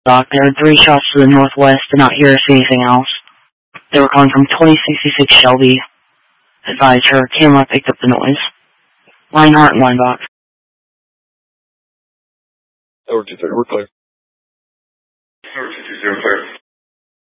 Doc, there are 3 shots to the northwest. Did not hear or see anything else. They were calling from 2066 Shelby. Advised her camera picked up the noise. Reinhardt and Weinbach. Over 230, we're clear. Over 220, clear.